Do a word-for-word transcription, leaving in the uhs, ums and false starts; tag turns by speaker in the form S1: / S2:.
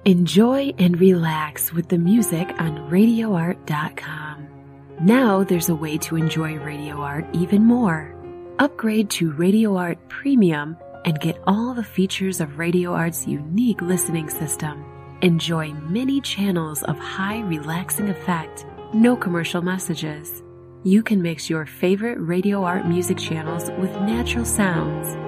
S1: Enjoy and relax with the music on radio art dot com. Now there's a way to enjoy Radio Art even more. Upgrade to Radio Art Premium and get all the features of Radio Art's unique listening system. Enjoy many channels of high relaxing effect, no commercial messages. You can mix your favorite Radio Art music channels with natural sounds.